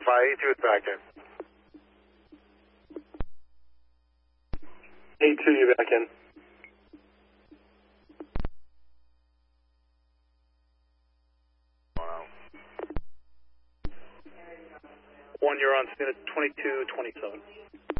582 is back in. 82, you're back in. One, you're on scene at 2227.